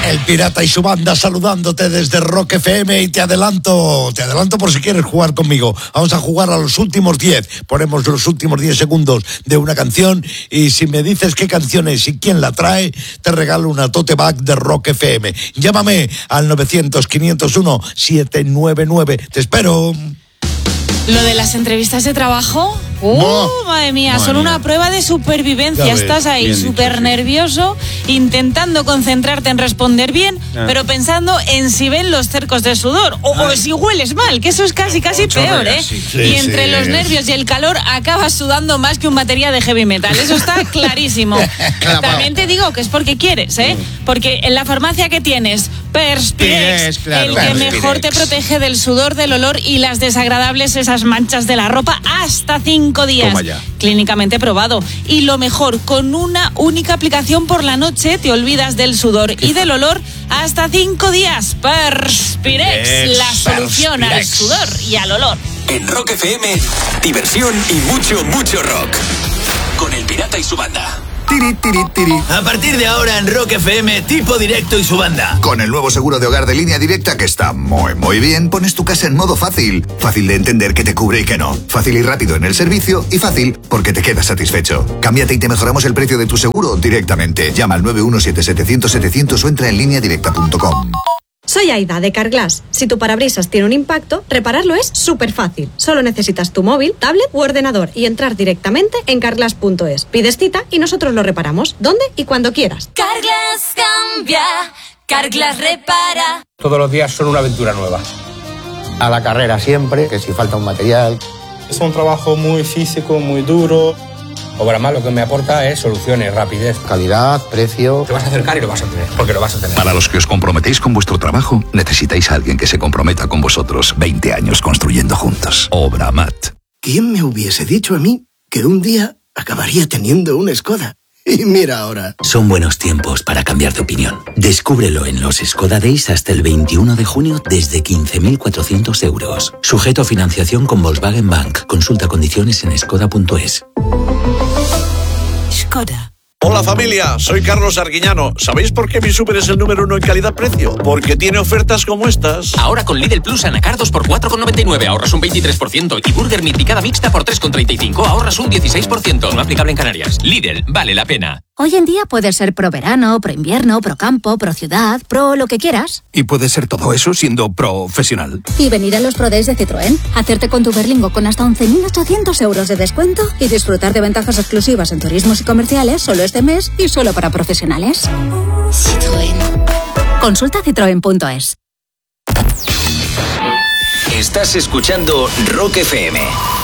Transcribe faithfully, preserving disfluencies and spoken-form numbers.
El Pirata y su banda saludándote desde Rock F M y te adelanto, te adelanto por si quieres jugar conmigo. Vamos a jugar a los últimos diez. Ponemos los últimos diez segundos de una canción y si me dices qué canción es y quién la trae, te regalo una tote bag de Rock F M. Llámame al novecientos, quinientos uno, setecientos noventa y nueve. Te espero. Lo de las entrevistas de trabajo, ¡uh, no. madre mía! Madre son mía. Una prueba de supervivencia. Ya Estás ves, ahí súper sí. nervioso, intentando concentrarte en responder bien, ah. pero pensando en si ven los cercos de sudor o, o si hueles mal, que eso es casi, casi Mucho peor, ¿eh? Sí, sí, y entre sí. los nervios y el calor acabas sudando más que un batería de heavy metal. Eso está clarísimo. También te digo que es porque quieres, ¿eh? Porque en la farmacia que tienes, Perspirex, claro. el que Perspirex. mejor te protege del sudor, del olor y las desagradables esas manchas de la ropa hasta cinco días. Clínicamente probado. Y lo mejor, con una única aplicación por la noche te olvidas del sudor y del olor hasta cinco días. Perspirex, Perspirex la solución Perspirex. al sudor y al olor. En Rock F M, diversión y mucho, mucho rock. Con el Pirata y su banda. Tiri, tiri, tiri. A partir de ahora en Rock F M, Tipo Directo y su banda. Con el nuevo seguro de hogar de Línea Directa que está muy, muy bien, pones tu casa en modo fácil. Fácil de entender qué te cubre y qué no. Fácil y rápido en el servicio y fácil porque te quedas satisfecho. Cámbiate y te mejoramos el precio de tu seguro directamente. Llama al nueve uno siete, setecientos, setecientos o entra en línea directa punto com. Soy Aida de Carglass. Si tu parabrisas tiene un impacto, repararlo es súper fácil. Solo necesitas tu móvil, tablet u ordenador y entrar directamente en carglass punto es. Pides cita y nosotros lo reparamos, donde y cuando quieras. Carglass cambia, Carglass repara. Todos los días son una aventura nueva. A la carrera siempre, que si falta un material. Es un trabajo muy físico, muy duro. Obramat lo que me aporta es soluciones, rapidez, calidad, precio. Te vas a acercar y lo vas a tener, porque lo vas a tener. Para los que os comprometéis con vuestro trabajo, necesitáis a alguien que se comprometa con vosotros. veinte años construyendo juntos. Obramat. ¿Quién me hubiese dicho a mí que un día acabaría teniendo una Skoda? Y mira ahora. Son buenos tiempos para cambiar de opinión. Descúbrelo en los Skoda Days hasta el veintiuno de junio desde quince mil cuatrocientos euros. Sujeto a financiación con Volkswagen Bank. Consulta condiciones en skoda punto es. Skoda. Hola familia, soy Carlos Arguiñano. ¿Sabéis por qué mi súper es el número uno en calidad-precio? Porque tiene ofertas como estas. Ahora con Lidl Plus anacardos por cuatro con noventa y nueve ahorras un veintitrés por ciento y Burger Meat picada mixta por tres con treinta y cinco ahorras un dieciséis por ciento. No aplicable en Canarias. Lidl, vale la pena. Hoy en día puedes ser pro verano, pro invierno, pro campo, pro ciudad, pro lo que quieras. Y puedes ser todo eso siendo profesional. Y venir a los Pro Days de Citroën, hacerte con tu Berlingo con hasta once mil ochocientos euros de descuento y disfrutar de ventajas exclusivas en turismos y comerciales solo este mes y solo para profesionales. Citroën. Consulta citroen punto es. Estás escuchando Rock F M.